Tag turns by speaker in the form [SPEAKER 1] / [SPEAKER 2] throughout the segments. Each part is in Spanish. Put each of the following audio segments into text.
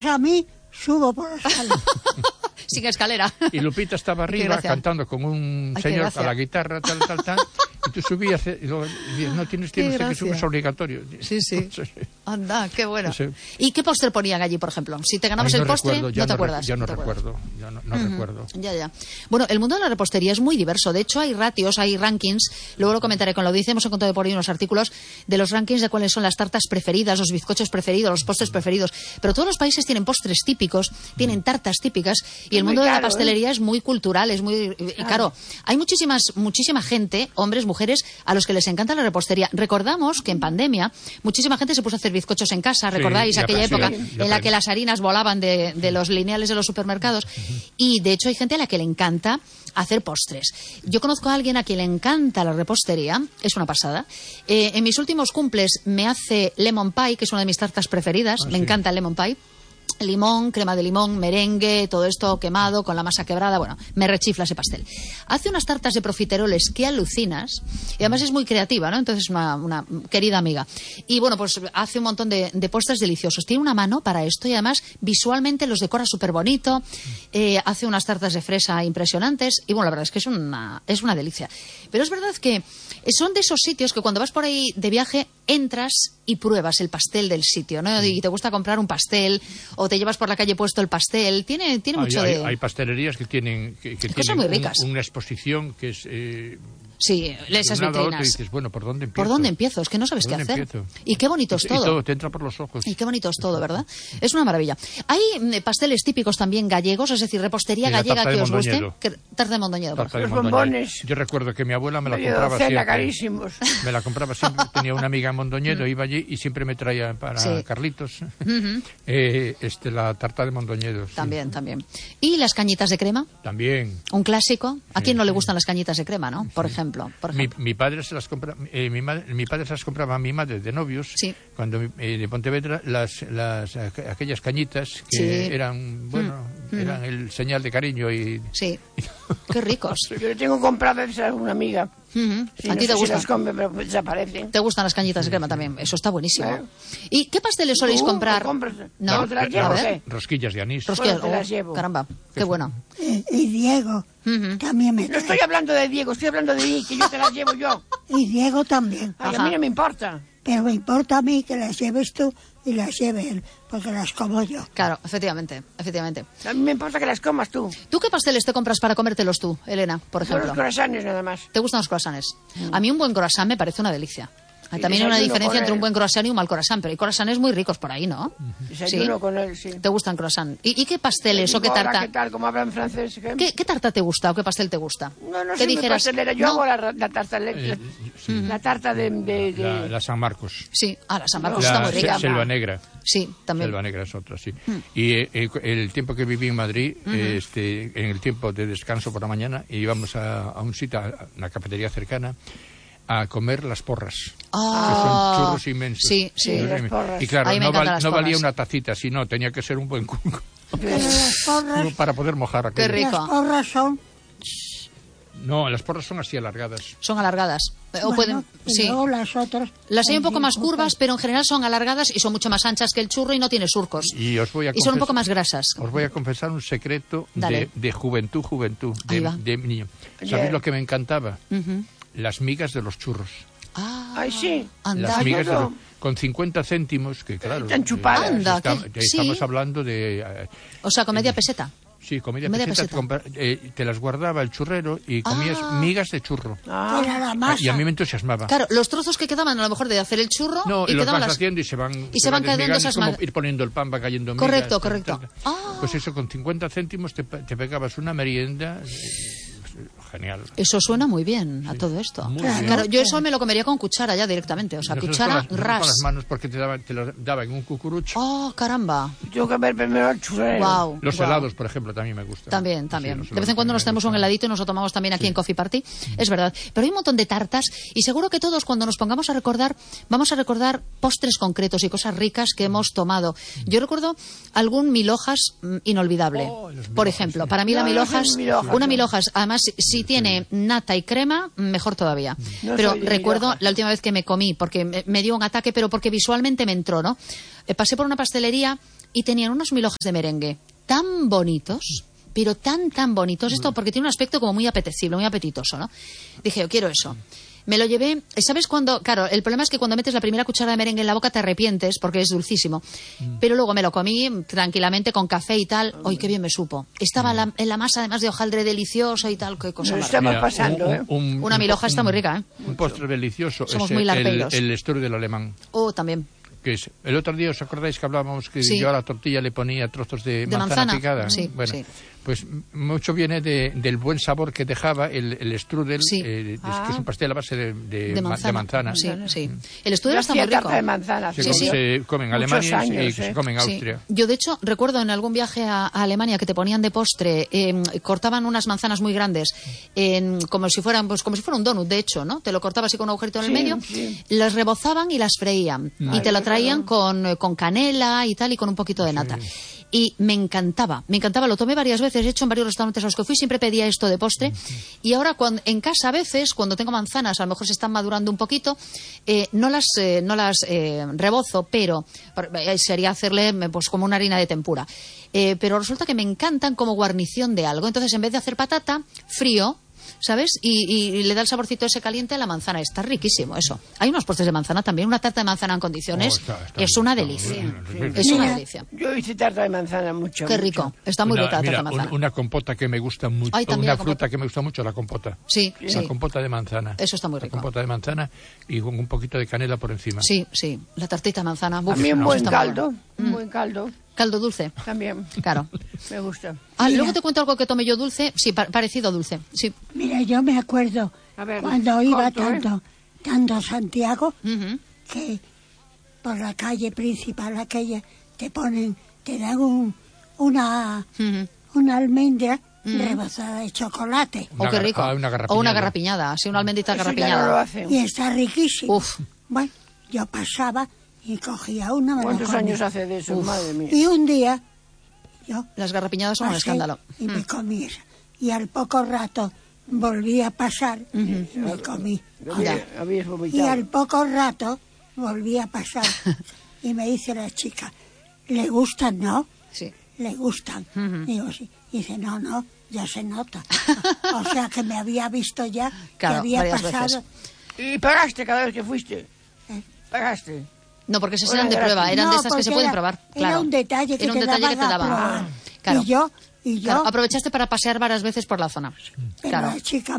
[SPEAKER 1] A mí subo por la escalera.
[SPEAKER 2] Sin escalera.
[SPEAKER 3] Y Lupita estaba arriba cantando con un señor a la guitarra, tal. Y tú subías y luego no tienes que subir, es obligatorio.
[SPEAKER 2] Sí. Anda, qué bueno. Sí. ¿Y qué póster ponían allí, por ejemplo? Si te ganabas el postre, no te acuerdas.
[SPEAKER 3] Ya no recuerdo.
[SPEAKER 2] Ya. Bueno, el mundo de la repostería es muy diverso. De hecho, hay ratios, hay rankings. Luego lo comentaré con la audiencia. Hemos encontrado por ahí unos artículos de los rankings de cuáles son las tartas preferidas, los bizcochos preferidos, los postres preferidos. Pero todos los países tienen postres típicos, tienen tartas típicas. Y el mundo de la pastelería es muy cultural, es muy caro. Hay muchísima gente, hombres, mujeres, a los que les encanta la repostería. Recordamos que en pandemia muchísima gente se puso a hacer bizcochos en casa, ¿recordáis aquella época en la que las harinas volaban de los lineales de los supermercados? Y de hecho hay gente a la que le encanta hacer postres. Yo conozco a alguien a quien le encanta la repostería, es una pasada. En mis últimos cumples me hace lemon pie, que es una de mis tartas preferidas, me encanta el lemon pie. Limón, crema de limón, merengue, todo esto quemado con la masa quebrada, bueno, me rechifla ese pastel. Hace unas tartas de profiteroles que alucinas y además es muy creativa, ¿no? Entonces una querida amiga. Y bueno, pues hace un montón de postres deliciosos. Tiene una mano para esto y además visualmente los decora súper bonito. Hace unas tartas de fresa impresionantes y bueno, la verdad es que es una delicia. Pero es verdad que son de esos sitios que cuando vas por ahí de viaje entras y pruebas el pastel del sitio, ¿no? Y te gusta comprar un pastel o te llevas por la calle puesto el pastel. Tiene mucho de...
[SPEAKER 3] Hay pastelerías que tienen
[SPEAKER 2] muy ricas.
[SPEAKER 3] Una exposición que es...
[SPEAKER 2] Sí, esas vitrinas.
[SPEAKER 3] Dices, bueno, ¿por dónde empiezo?
[SPEAKER 2] ¿Por dónde empiezo? Es que no sabes qué hacer. Y qué bonito es todo.
[SPEAKER 3] Y todo te entra por los ojos.
[SPEAKER 2] Y qué bonito es todo, ¿verdad? Es una maravilla. Hay pasteles típicos también gallegos, es decir, repostería gallega que os guste. Tarta de Mondoñedo.
[SPEAKER 1] Los bombones.
[SPEAKER 3] Yo recuerdo que mi abuela me la compraba siempre.
[SPEAKER 1] Carísimos.
[SPEAKER 3] Me la compraba siempre. Tenía una amiga en Mondoñedo, iba allí y siempre me traía para Carlitos la tarta de Mondoñedo.
[SPEAKER 2] También. ¿Y las cañitas de crema?
[SPEAKER 3] También.
[SPEAKER 2] Un clásico. ¿A quién no le gustan las cañitas de crema, no? Por ejemplo.
[SPEAKER 3] Mi padre se las compraba, mi padre se las compraba a mi madre de novios cuando de Pontevedra aquellas cañitas que eran eran el señal de cariño y
[SPEAKER 2] qué ricos.
[SPEAKER 1] Yo le tengo compradas a una amiga.
[SPEAKER 2] ¿A ti te gustan?
[SPEAKER 1] Las come, pero desaparecen.
[SPEAKER 2] ¿Te gustan las cañitas de crema también? Eso está buenísimo. ¿Y qué pasteles soléis comprar?
[SPEAKER 1] No, te las llevo.
[SPEAKER 3] Rosquillas de anís.
[SPEAKER 1] Rosquillas, te las llevo.
[SPEAKER 2] Caramba, qué bueno.
[SPEAKER 1] Y Diego también me trae. No estoy hablando de Diego, estoy hablando de mí, que yo te las llevo yo. Y Diego también. Ay, a mí no me importa. Pero me importa a mí que las lleves tú y las lleve él, porque las como yo.
[SPEAKER 2] Claro, efectivamente.
[SPEAKER 1] A mí me importa que las comas tú.
[SPEAKER 2] ¿Tú qué pasteles te compras para comértelos tú, Elena, por ejemplo?
[SPEAKER 1] Los croissants nada más.
[SPEAKER 2] ¿Te gustan los croissants? A mí un buen croissant me parece una delicia. También hay una diferencia entre un buen croissant y un mal croissant, pero hay croissants muy ricos por ahí, ¿no?
[SPEAKER 1] Desayuno con él, sí.
[SPEAKER 2] ¿Te gustan croissant? ¿Y qué pasteles o qué tarta?
[SPEAKER 1] ¿Qué tal? ¿Cómo hablan francés?
[SPEAKER 2] ¿Qué tarta te gusta o qué pastel te gusta?
[SPEAKER 1] No soy muy pastelera. Yo hago la tarta la tarta de...
[SPEAKER 3] La San Marcos.
[SPEAKER 2] Sí, la San Marcos está muy rica.
[SPEAKER 3] Selva Negra.
[SPEAKER 2] Sí, también.
[SPEAKER 3] Selva Negra es otra, sí. Y el tiempo que viví en Madrid, en el tiempo de descanso por la mañana, íbamos a un sitio, a una cafetería cercana, a comer las porras, que son churros inmensos.
[SPEAKER 2] Sí,
[SPEAKER 1] las porras.
[SPEAKER 3] Y claro, no valía una tacita, sino tenía que ser un buen cuco.
[SPEAKER 1] Las porras...
[SPEAKER 3] para poder mojar aquello.
[SPEAKER 2] Qué rico.
[SPEAKER 1] Las porras son...
[SPEAKER 3] No, las porras son así alargadas.
[SPEAKER 2] Son alargadas. O pueden,
[SPEAKER 1] luego las otras...
[SPEAKER 2] Las hay un poco más curvas, pero en general son alargadas y son mucho más anchas que el churro y no tiene surcos.
[SPEAKER 3] Y
[SPEAKER 2] son un poco más grasas.
[SPEAKER 3] Os voy a confesar un secreto de juventud, de niño. ¿Sabéis lo que me encantaba? Las migas de los churros.
[SPEAKER 1] Ay, sí.
[SPEAKER 3] Las migas con 50 céntimos, que claro...
[SPEAKER 1] Están chupadas.
[SPEAKER 3] Estamos hablando de...
[SPEAKER 2] o sea, con media peseta.
[SPEAKER 3] Sí, con media peseta. Te las guardaba el churrero y comías migas de churro.
[SPEAKER 1] La masa.
[SPEAKER 3] Y a mí me entusiasmaba.
[SPEAKER 2] Claro, los trozos que quedaban a lo mejor de hacer el churro...
[SPEAKER 3] No, y los vas haciendo y se van
[SPEAKER 2] cayendo esas
[SPEAKER 3] como ir poniendo el pan, va cayendo migas.
[SPEAKER 2] Correcto.
[SPEAKER 3] Pues eso, con 50 céntimos te pegabas una merienda... Genial.
[SPEAKER 2] Eso suena muy bien a todo esto. Claro, yo eso me lo comería con cuchara ya directamente. O sea, cuchara, ras.
[SPEAKER 3] Con las manos porque te lo daban en un cucurucho.
[SPEAKER 2] ¡Oh, caramba!
[SPEAKER 1] Yo que ver primero el churrero.
[SPEAKER 2] Wow,
[SPEAKER 3] los helados, por ejemplo, también me gustan.
[SPEAKER 2] También. De vez en cuando nos tenemos un heladito y nos lo tomamos también aquí en Coffee Party. Es verdad. Pero hay un montón de tartas y seguro que todos cuando nos pongamos a recordar, vamos a recordar postres concretos y cosas ricas que hemos tomado. Yo recuerdo algún mil hojas inolvidable. Por ejemplo, para mí la mil hojas, una mil hojas, además si tiene nata y crema, mejor todavía. Pero recuerdo la última vez que me comí, porque me dio un ataque, pero porque visualmente me entró, ¿no? Pasé por una pastelería y tenían unos 1000 hojas de merengue tan bonitos, pero tan bonitos, esto porque tiene un aspecto como muy apetecible, muy apetitoso, ¿no? Dije, yo quiero eso. Me lo llevé, ¿sabes cuándo? Claro, el problema es que cuando metes la primera cuchara de merengue en la boca te arrepientes porque es dulcísimo. Pero luego me lo comí tranquilamente con café y tal. ¡Ay, qué bien me supo! Estaba en la masa además de hojaldre delicioso y tal, qué cosa.
[SPEAKER 1] Nos estamos pasando,
[SPEAKER 2] una 1000 hojas está muy rica, ¿eh?
[SPEAKER 3] Un postre delicioso.
[SPEAKER 2] Somos
[SPEAKER 3] es
[SPEAKER 2] muy larpeiros.
[SPEAKER 3] el strudel alemán.
[SPEAKER 2] Oh, también.
[SPEAKER 3] Que es, el otro día, ¿os acordáis que hablábamos que yo a la tortilla le ponía trozos de manzana picada?
[SPEAKER 2] Sí,
[SPEAKER 3] bueno,
[SPEAKER 2] sí.
[SPEAKER 3] Pues mucho viene del buen sabor que dejaba el strudel, que es un pastel a base de manzana.
[SPEAKER 2] Sí, sí. El strudel está muy rico.
[SPEAKER 1] De manzana,
[SPEAKER 3] se come en Alemania y se come en Austria.
[SPEAKER 2] Sí. Yo, de hecho, recuerdo en algún viaje a Alemania que te ponían de postre, cortaban unas manzanas muy grandes, como si fuera un donut, de hecho, ¿no? Te lo cortaba así con un agujerito en el medio, las rebozaban y las freían. Y te la traían con canela y tal, y con un poquito de nata. Y me encantaba, lo tomé varias veces, he hecho en varios restaurantes a los que fui, siempre pedía esto de postre, y ahora en casa a veces, cuando tengo manzanas, a lo mejor se están madurando un poquito, no las rebozo, pero sería hacerle pues como una harina de tempura, pero resulta que me encantan como guarnición de algo, entonces en vez de hacer patata, frío, ¿sabes? Y le da el saborcito ese caliente a la manzana. Está riquísimo eso. Hay unos postres de manzana también. Una tarta de manzana en condiciones es una delicia. Es una delicia.
[SPEAKER 1] Yo hice tarta de manzana mucho.
[SPEAKER 2] Qué rico.
[SPEAKER 1] Mucho.
[SPEAKER 2] Está muy rica la tarta de manzana.
[SPEAKER 3] Una compota que me gusta mucho. Una fruta que me gusta mucho, la compota.
[SPEAKER 2] Sí,
[SPEAKER 3] La compota de manzana.
[SPEAKER 2] Eso está muy rico.
[SPEAKER 3] La compota de manzana y con un poquito de canela por encima.
[SPEAKER 2] Sí, sí. La tartita de manzana.
[SPEAKER 1] A mí un buen caldo. Un buen caldo.
[SPEAKER 2] Caldo dulce.
[SPEAKER 1] También.
[SPEAKER 2] Claro.
[SPEAKER 1] Me gusta.
[SPEAKER 2] Luego te cuento algo que tomé yo dulce. Sí, parecido a dulce. Sí.
[SPEAKER 1] Mira, yo me acuerdo cuando iba tanto a Santiago, que por la calle principal aquella te dan una almendra rebozada de chocolate.
[SPEAKER 2] Qué rico.
[SPEAKER 3] O
[SPEAKER 2] una garrapiñada. Sí, una almendrita garrapiñada.
[SPEAKER 1] Y está riquísimo.
[SPEAKER 2] Uf.
[SPEAKER 1] Bueno, yo pasaba y cogía una.
[SPEAKER 4] ¿Cuántos años hace de eso? Madre mía.
[SPEAKER 1] Y un día yo
[SPEAKER 2] las garrapiñadas son un escándalo.
[SPEAKER 1] Y me comí esa. Y al poco rato volví a pasar y me comí.
[SPEAKER 4] Habías
[SPEAKER 1] y al poco rato volví a pasar y me dice la chica, ¿le gustan, no?
[SPEAKER 2] Sí.
[SPEAKER 1] ¿Le gustan? Digo, sí. Y dice, no, ya se nota. O sea que me había visto ya,
[SPEAKER 2] claro,
[SPEAKER 1] que había pasado.
[SPEAKER 4] Veces. ¿Y pagaste cada vez que fuiste? ¿Pagaste?
[SPEAKER 2] No, porque esas eran de prueba, eran de estas que se pueden probar. Claro.
[SPEAKER 1] Era un detalle que te daban.
[SPEAKER 2] Claro.
[SPEAKER 1] Y yo
[SPEAKER 2] claro, aprovechaste para pasear varias veces por la zona.
[SPEAKER 1] Pero
[SPEAKER 2] claro.
[SPEAKER 1] la chica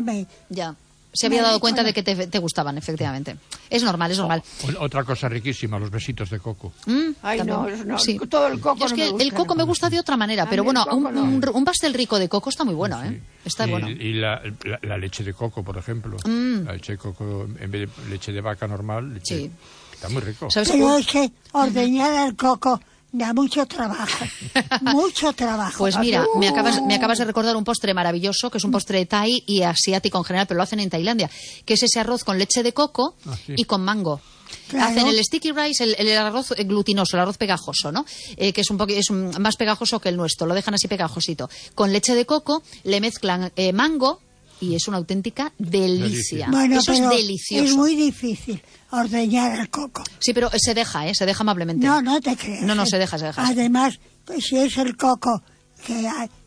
[SPEAKER 2] se había dado cuenta de que te gustaban, efectivamente. Es normal.
[SPEAKER 3] Otra cosa riquísima, los besitos de coco.
[SPEAKER 4] Ay, no,
[SPEAKER 2] sí.
[SPEAKER 4] Todo el coco.
[SPEAKER 2] Es que el coco me gusta de otra manera, pero bueno, un pastel rico de coco está muy bueno, ¿eh? Está bueno.
[SPEAKER 3] Y la leche de coco, por ejemplo. La leche de coco, en vez de leche de vaca normal, está muy rico.
[SPEAKER 1] Pero es que ordeñar el coco da mucho trabajo, mucho trabajo.
[SPEAKER 2] Pues mira, me acabas de recordar un postre maravilloso, que es un postre thai y asiático en general, pero lo hacen en Tailandia, que es ese arroz con leche de coco y con mango. Claro. Hacen el sticky rice, el arroz glutinoso, el arroz pegajoso, ¿no? Que es más pegajoso que el nuestro, lo dejan así pegajosito. Con leche de coco le mezclan mango y es una auténtica delicia.
[SPEAKER 1] Bueno,
[SPEAKER 2] eso es delicioso.
[SPEAKER 1] Es muy difícil ordeñar el coco.
[SPEAKER 2] Sí, pero se deja amablemente.
[SPEAKER 1] No te creas.
[SPEAKER 2] No, se deja.
[SPEAKER 1] Además, si es el coco que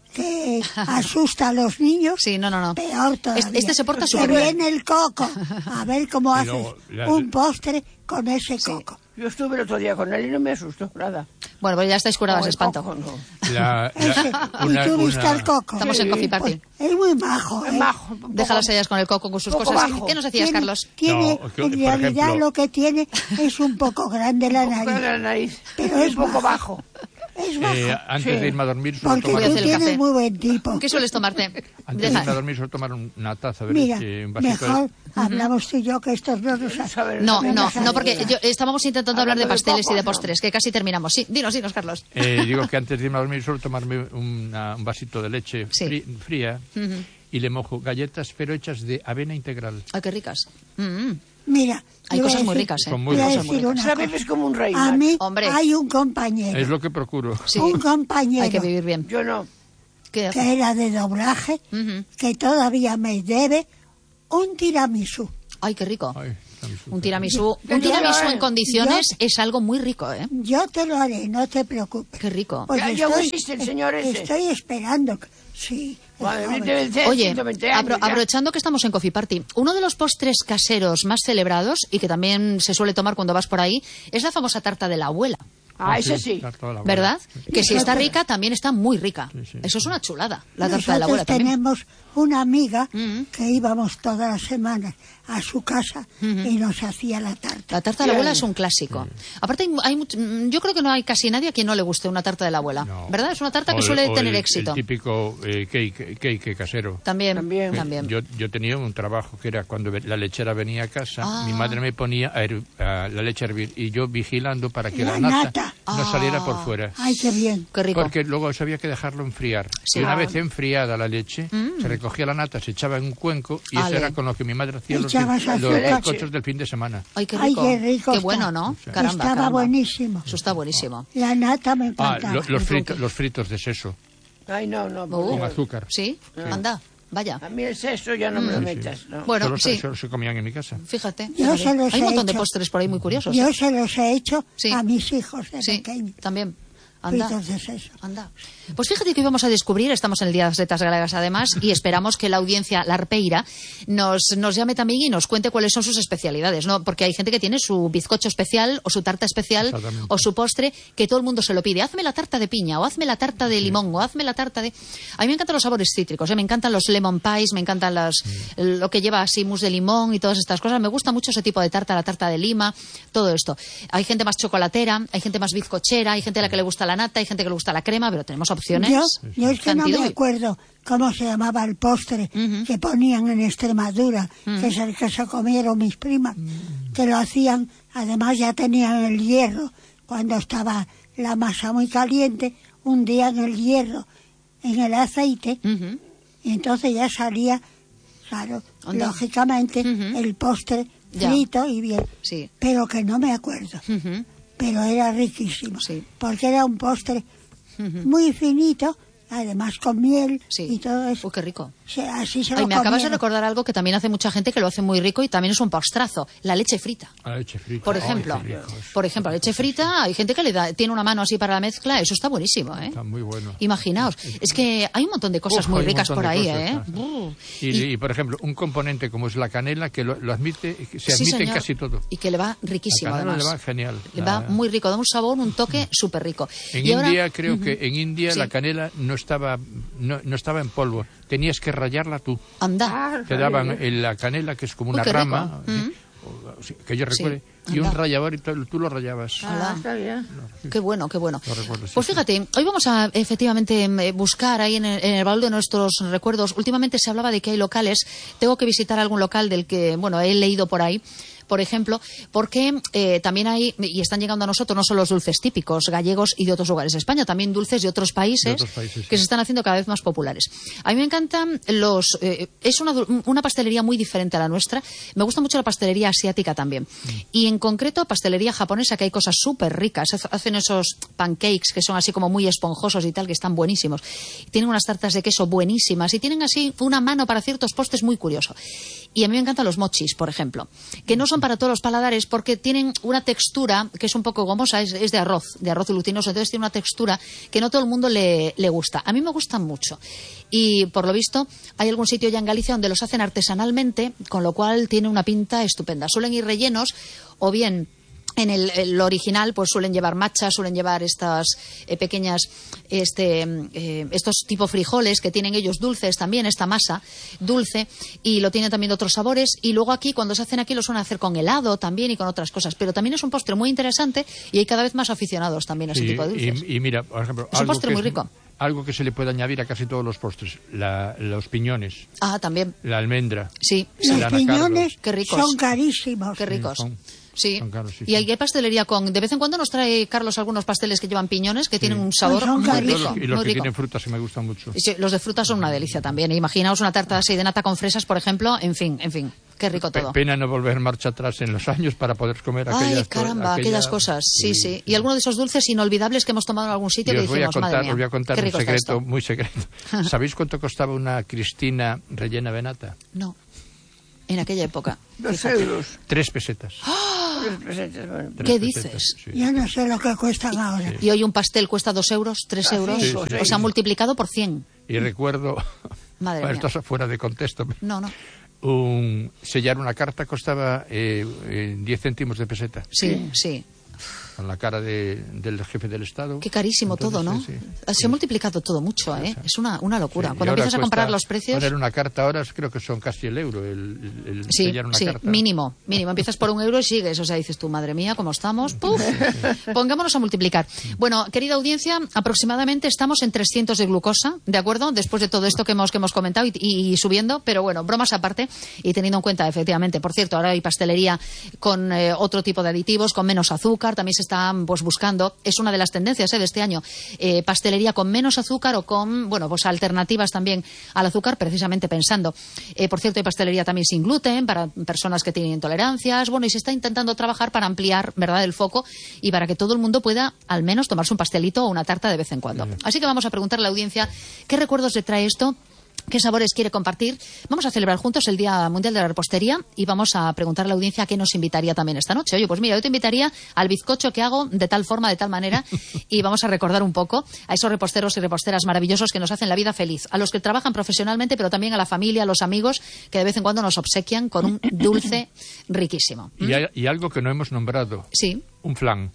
[SPEAKER 1] asusta a los niños, peor todavía.
[SPEAKER 2] Este se porta súper bien.
[SPEAKER 1] Que viene el coco, a ver cómo haces un postre con ese coco.
[SPEAKER 4] Yo estuve el otro día con él y no me asustó nada.
[SPEAKER 2] Bueno, pues ya estáis curadas de espanto.
[SPEAKER 4] Coco, no.
[SPEAKER 1] ¿Y tú viste al coco?
[SPEAKER 2] Estamos en Coffee Party.
[SPEAKER 1] Es muy majo,
[SPEAKER 4] Es majo.
[SPEAKER 2] Déjalas ellas con el coco, con sus cosas.
[SPEAKER 4] Bajo.
[SPEAKER 2] ¿Qué nos decías, Carlos?
[SPEAKER 1] En realidad lo que tiene es un poco grande la nariz.
[SPEAKER 4] Pero es un poco bajo.
[SPEAKER 1] Es bajo.
[SPEAKER 3] Antes de irme a dormir
[SPEAKER 1] suelo tomar... Porque tú tienes muy buen tipo.
[SPEAKER 2] ¿Qué sueles tomarte?
[SPEAKER 3] Antes de irme a dormir suelo tomar una taza de
[SPEAKER 1] Mira,
[SPEAKER 3] leche, un vasito
[SPEAKER 1] mejor hablamos tú y yo, que estos no nos saben.
[SPEAKER 2] No, porque estábamos intentando hablar de pasteles y de postres, que casi terminamos. Sí, dinos, Carlos.
[SPEAKER 3] Digo que antes de irme a dormir suelo tomarme un vasito de leche fría y le mojo galletas, pero hechas de avena integral.
[SPEAKER 2] ¡Ay, qué ricas!
[SPEAKER 1] Mira,
[SPEAKER 2] hay cosas muy ricas,
[SPEAKER 3] Son muy ricas.
[SPEAKER 4] Sabes como un rey.
[SPEAKER 1] A mí hay un compañero.
[SPEAKER 3] Es lo que procuro.
[SPEAKER 2] Sí.
[SPEAKER 1] Un compañero.
[SPEAKER 2] Hay que vivir bien.
[SPEAKER 4] Yo no.
[SPEAKER 1] Que era de doblaje, que todavía me debe un tiramisú.
[SPEAKER 2] ¡Ay, qué rico! Un tiramisú en condiciones es algo muy rico, ¿eh?
[SPEAKER 1] Yo te lo haré, no te preocupes.
[SPEAKER 2] Qué rico.
[SPEAKER 1] Pues
[SPEAKER 4] estoy
[SPEAKER 1] esperando. Sí.
[SPEAKER 2] Oye, aprovechando que estamos en Coffee Party, uno de los postres caseros más celebrados y que también se suele tomar cuando vas por ahí es la famosa tarta de la abuela.
[SPEAKER 4] Ese sí.
[SPEAKER 2] ¿Verdad? Que si está rica, también está muy rica. Eso es una chulada, la tarta de la abuela también.
[SPEAKER 1] Tenemos una amiga que íbamos todas las semanas a su casa y nos hacía la tarta.
[SPEAKER 2] La tarta de la abuela es un clásico. Aparte, yo creo que no hay casi nadie a quien no le guste una tarta de la abuela. No. ¿Verdad? Es una tarta que suele tener éxito.
[SPEAKER 3] El típico cake casero.
[SPEAKER 2] También.
[SPEAKER 3] Yo tenía un trabajo que era cuando la lechera venía a casa, mi madre me ponía a la leche a hervir y yo vigilando para que la nata no saliera por fuera.
[SPEAKER 1] ¡Ay, qué bien!
[SPEAKER 2] Qué rico.
[SPEAKER 3] Porque luego eso había que dejarlo enfriar. Sí. Y una vez enfriada la leche, se recogía la nata, se echaba en un cuenco y eso era con lo que mi madre hacía los bizcochos del fin de semana.
[SPEAKER 2] ¡Ay, qué rico!
[SPEAKER 1] Ay, qué rico!
[SPEAKER 2] Qué bueno, ¿no?
[SPEAKER 1] Sí. Estaba buenísimo.
[SPEAKER 2] Eso está buenísimo.
[SPEAKER 1] La nata me encanta.
[SPEAKER 3] Los fritos de seso.
[SPEAKER 4] Ay, no.
[SPEAKER 3] Con azúcar.
[SPEAKER 2] ¿Sí? Anda. Vaya.
[SPEAKER 4] A mí el seso ya no me lo metas. No.
[SPEAKER 2] Bueno,
[SPEAKER 3] solo se comían en mi casa.
[SPEAKER 2] Fíjate.
[SPEAKER 1] Hay
[SPEAKER 2] un montón de postres por ahí muy curiosos.
[SPEAKER 1] Yo se los he hecho a mis hijos de pequeño.
[SPEAKER 2] También.
[SPEAKER 1] Anda.
[SPEAKER 2] Pues fíjate que hoy vamos a descubrir, estamos en el Día de las Letras Galegas además, y esperamos que la audiencia larpeira nos llame también y nos cuente cuáles son sus especialidades, ¿no? Porque hay gente que tiene su bizcocho especial o su tarta especial o su postre que todo el mundo se lo pide. Hazme la tarta de piña o hazme la tarta de limón o hazme la tarta de... A mí me encantan los sabores cítricos, me encantan los lemon pies, me encantan lo que lleva así mousse de limón y todas estas cosas. Me gusta mucho ese tipo de tarta, la tarta de lima, todo esto. Hay gente más chocolatera, hay gente más bizcochera, hay gente a la que le gusta la nata, hay gente que le gusta la crema, pero tenemos opciones.
[SPEAKER 1] Yo es que no me acuerdo cómo se llamaba el postre que ponían en Extremadura, que es el que se comieron mis primas, que lo hacían, además ya tenían el hierro, cuando estaba la masa muy caliente, hundían el hierro en el aceite, y entonces ya salía, claro, lógicamente, el postre frito y bien, pero que no me acuerdo. Pero era riquísimo, porque era un postre muy finito, además con miel y todo eso.
[SPEAKER 2] Uy, qué rico.
[SPEAKER 1] Así se lo
[SPEAKER 2] me acabas de recordar algo que también hace mucha gente que lo hace muy rico y también es un postrazo, la leche frita.
[SPEAKER 3] La leche frita.
[SPEAKER 2] Por ejemplo, la leche frita, hay gente que tiene una mano así para la mezcla, eso está buenísimo, ¿eh?
[SPEAKER 3] Está muy bueno.
[SPEAKER 2] Imaginaos, es que hay un montón de cosas muy ricas por ahí, ¿eh?
[SPEAKER 3] Y por ejemplo, un componente como es la canela que lo admite, se admite en casi todo.
[SPEAKER 2] Y que le va riquísimo,
[SPEAKER 3] la canela
[SPEAKER 2] además.
[SPEAKER 3] Le va genial.
[SPEAKER 2] Le va muy rico, da un sabor, un toque súper rico.
[SPEAKER 3] En India, creo que en India la canela no estaba en polvo, tenías que rallarla tú.
[SPEAKER 2] Anda.
[SPEAKER 3] Te daban la canela, que es como una rama, que yo recuerde, y un rallador y tú lo rallabas.
[SPEAKER 4] Está bien.
[SPEAKER 2] Qué bueno, qué bueno. Pues fíjate, hoy vamos a efectivamente buscar ahí en el baúl de nuestros recuerdos. Últimamente se hablaba de que hay locales, tengo que visitar algún local del que, he leído por ahí, por ejemplo, porque también hay, y están llegando a nosotros no solo los dulces típicos gallegos y de otros lugares de España, también dulces de otros países, que se están haciendo cada vez más populares. A mí me encantan es una pastelería muy diferente a la nuestra. Me gusta mucho la pastelería asiática también. Y en concreto pastelería japonesa, que hay cosas súper ricas. Hacen esos pancakes que son así como muy esponjosos y tal, que están buenísimos. Tienen unas tartas de queso buenísimas y tienen así una mano para ciertos postres muy curioso. Y a mí me encantan los mochis, por ejemplo, que no son para todos los paladares porque tienen una textura que es un poco gomosa, es de arroz glutinoso, entonces tiene una textura que no todo el mundo le gusta. A mí me gustan mucho y por lo visto hay algún sitio ya en Galicia donde los hacen artesanalmente, con lo cual tiene una pinta estupenda. Suelen ir rellenos o bien en el original pues suelen llevar matcha, suelen llevar estas pequeñas estos tipo frijoles que tienen ellos dulces también, esta masa dulce, y lo tienen también de otros sabores, y luego aquí cuando se hacen aquí lo suelen hacer con helado también y con otras cosas, pero también es un postre muy interesante y hay cada vez más aficionados también a ese tipo de dulces.
[SPEAKER 3] Y mira, por ejemplo,
[SPEAKER 2] es un postre muy rico.
[SPEAKER 3] Algo que se le puede añadir a casi todos los postres, los piñones.
[SPEAKER 2] También.
[SPEAKER 3] La almendra.
[SPEAKER 2] Sí.
[SPEAKER 1] Los piñones
[SPEAKER 2] qué ricos.
[SPEAKER 1] Son carísimos.
[SPEAKER 2] Qué ricos. Sí,
[SPEAKER 3] claro,
[SPEAKER 2] y hay pastelería de vez en cuando nos trae Carlos algunos pasteles que llevan piñones que tienen un sabor muy rico.
[SPEAKER 3] Y los que tienen frutas que me gustan mucho.
[SPEAKER 2] Sí, los de frutas son una delicia también. Imaginaos una tarta así de nata con fresas, por ejemplo, en fin, qué rico todo.
[SPEAKER 3] Pena no volver marcha atrás en los años para poder comer
[SPEAKER 2] aquellas cosas, sí. Y alguno de esos dulces inolvidables que hemos tomado en algún sitio que dijimos, madre mía,
[SPEAKER 3] os voy a contar un secreto muy secreto. ¿Sabéis cuánto costaba una cristina rellena de nata?
[SPEAKER 2] No. En aquella época.
[SPEAKER 4] 2 euros.
[SPEAKER 3] 3 pesetas.
[SPEAKER 2] ¡Oh!
[SPEAKER 4] 3 pesetas, bueno.
[SPEAKER 2] ¿Qué dices?
[SPEAKER 3] Sí.
[SPEAKER 1] Yo no sé lo que cuestan ahora.
[SPEAKER 2] Y hoy un pastel cuesta 2 euros, 3 euros.
[SPEAKER 3] Sí,
[SPEAKER 2] O sea, multiplicado por 100.
[SPEAKER 3] Y recuerdo,
[SPEAKER 2] Madre mía.
[SPEAKER 3] esto es fuera de contexto,
[SPEAKER 2] No.
[SPEAKER 3] sellar una carta costaba 10 céntimos de peseta.
[SPEAKER 2] Sí.
[SPEAKER 3] Con la cara del jefe del Estado.
[SPEAKER 2] Qué carísimo. Entonces, todo, ¿no? Se ha multiplicado todo mucho, ¿eh? Es una locura.
[SPEAKER 3] Sí.
[SPEAKER 2] Cuando empiezas a comparar los precios...
[SPEAKER 3] Poner una carta ahora creo que son casi el euro, el sellar una carta.
[SPEAKER 2] Mínimo. Empiezas por 1 euro y sigues. O sea, dices tú, madre mía, ¿cómo estamos? ¡Puf! Pongámonos a multiplicar. Bueno, querida audiencia, aproximadamente estamos en 300 de glucosa, ¿de acuerdo? Después de todo esto que hemos comentado y subiendo, pero bueno, bromas aparte y teniendo en cuenta, efectivamente, por cierto, ahora hay pastelería con otro tipo de aditivos, con menos azúcar, también se están pues buscando, es una de las tendencias de este año, pastelería con menos azúcar o con, bueno, pues alternativas también al azúcar, precisamente pensando. Por cierto, hay pastelería también sin gluten para personas que tienen intolerancias, bueno, y se está intentando trabajar para ampliar, ¿verdad?, el foco y para que todo el mundo pueda al menos tomarse un pastelito o una tarta de vez en cuando. Así que vamos a preguntarle a la audiencia qué recuerdos le trae esto. ¿Qué sabores quiere compartir? Vamos a celebrar juntos el Día Mundial de la Repostería y vamos a preguntarle a la audiencia a qué nos invitaría también esta noche. Oye, pues mira, yo te invitaría al bizcocho que hago de tal forma, de tal manera, y vamos a recordar un poco a esos reposteros y reposteras maravillosos que nos hacen la vida feliz, a los que trabajan profesionalmente, pero también a la familia, a los amigos, que de vez en cuando nos obsequian con un dulce riquísimo.
[SPEAKER 3] Y algo que no hemos nombrado.
[SPEAKER 2] Sí.
[SPEAKER 3] Un flan.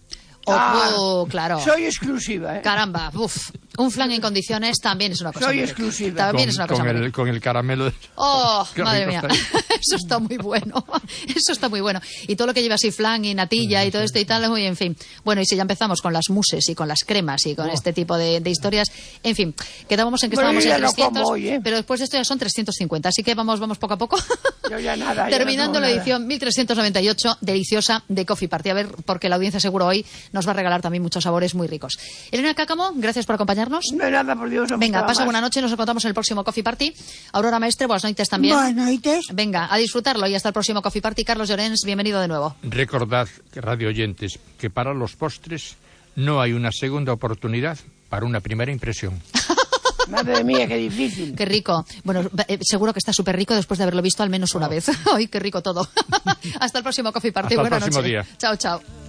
[SPEAKER 2] Claro.
[SPEAKER 4] Soy exclusiva, ¿eh?
[SPEAKER 2] Caramba, un flan en condiciones también es una cosa.
[SPEAKER 4] Soy exclusiva.
[SPEAKER 2] También es una cosa.
[SPEAKER 3] Con el caramelo.
[SPEAKER 2] Madre mía. Eso está muy bueno. Eso está muy bueno. Y todo lo que lleva así flan y natilla y todo esto y tal, muy en fin. Bueno, y si ya empezamos con las muses y con las cremas y con este tipo de historias, en fin, quedábamos en que estábamos en 300, hoy, pero después de esto ya son 350, así que vamos poco a poco.
[SPEAKER 4] Yo ya nada.
[SPEAKER 2] Terminando la edición 1398 deliciosa de Coffee Party. A ver, porque la audiencia seguro hoy nos va a regalar también muchos sabores muy ricos. Elena Cáccamo, gracias por acompañarnos.
[SPEAKER 4] No hay nada, por Dios.
[SPEAKER 2] Venga, pasa buena noche, nos encontramos en el próximo Coffee Party. Aurora Maestre, buenas noches también.
[SPEAKER 1] Buenas noches.
[SPEAKER 2] Venga, a disfrutarlo y hasta el próximo Coffee Party. Carlos Llorens, bienvenido de nuevo.
[SPEAKER 3] Recordad, radio oyentes, que para los postres no hay una segunda oportunidad para una primera impresión.
[SPEAKER 4] Madre mía, qué difícil.
[SPEAKER 2] Qué rico. Bueno, seguro que está súper rico después de haberlo visto al menos una vez. Ay, qué rico todo. Hasta el próximo Coffee Party.
[SPEAKER 3] Hasta
[SPEAKER 2] Buenas
[SPEAKER 3] el próximo
[SPEAKER 2] noches.
[SPEAKER 3] día.
[SPEAKER 2] Chao, chao.